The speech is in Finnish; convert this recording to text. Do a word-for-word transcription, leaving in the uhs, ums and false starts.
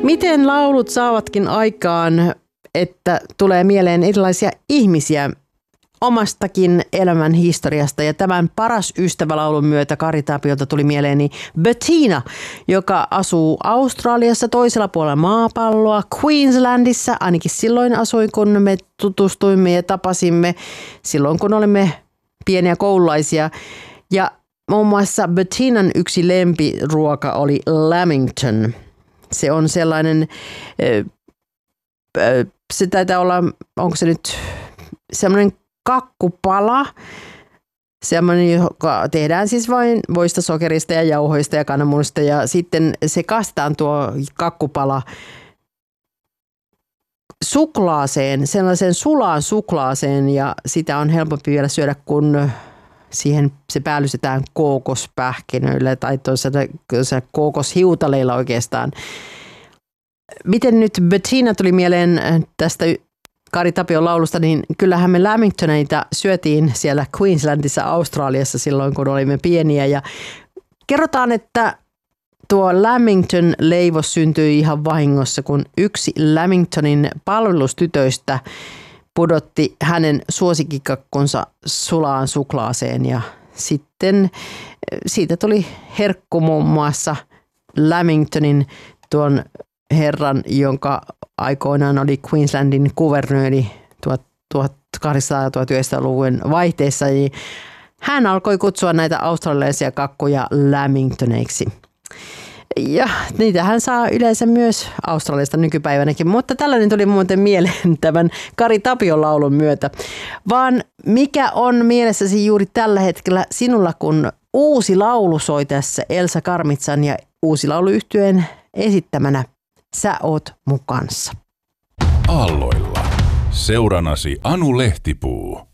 Miten laulut saavatkin aikaan, että tulee mieleen erilaisia ihmisiä omastakin elämän historiasta. Ja tämän Paras ystävä-laulun myötä Kari Tapiolta tuli mieleeni Bettina, joka asuu Australiassa toisella puolella maapalloa, Queenslandissa. Ainakin silloin asuin, kun me tutustuimme ja tapasimme silloin, kun olimme pieniä koululaisia. Ja muun muassa Bettinan yksi lempiruoka oli Lamington. Se on sellainen, se taitaa olla, onko se nyt semmoinen kakkupala, semmoinen, joka tehdään siis vain voista, sokerista ja jauhoista ja kananmunista ja sitten se kastetaan tuo kakkupala suklaaseen, sellaiseen sulaan suklaaseen ja sitä on helpompi vielä syödä, kun siihen se päällystetään kookospähkinöillä tai tuossa kookoshiutaleilla oikeastaan. Miten nyt Bettina tuli mieleen tästä Kari Tapion laulusta, niin kyllähän me Lamingtoneita syötiin siellä Queenslandissa, Australiassa silloin, kun olimme pieniä. Ja kerrotaan, että tuo Lamington-leivos syntyi ihan vahingossa, kun yksi Lamingtonin palvelustytöistä pudotti hänen suosikkikakkunsa sulaan suklaaseen ja sitten siitä tuli herkku muun muassa Lamingtonin tuon herran, jonka aikoinaan oli Queenslandin kuvernööri tuhatkahdeksansataa- ja tuhatyhdeksänsataaluvun vaihteessa. Hän alkoi kutsua näitä australialaisia kakkuja Lamingtoneiksi. Ja niitähän saa yleensä myös Australiasta nykypäivänäkin, mutta tällainen tuli muuten mieleen tämän Kari Tapion laulun myötä. Vaan mikä on mielessäsi juuri tällä hetkellä sinulla, kun uusi laulu soi tässä Elsa Karmitsan ja uusi lauluyhtyeen esittämänä Sä oot mun kanssa? Aalloilla. Seuranasi Anu Lehtipuu.